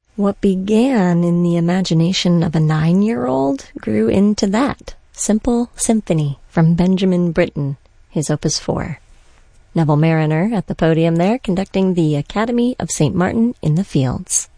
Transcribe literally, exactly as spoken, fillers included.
What began in the imagination of a nine-year-old grew into that simple symphony from Benjamin Britten, his Opus four. Neville Marriner at the podium there, conducting the Academy of Saint Martin in the Fields.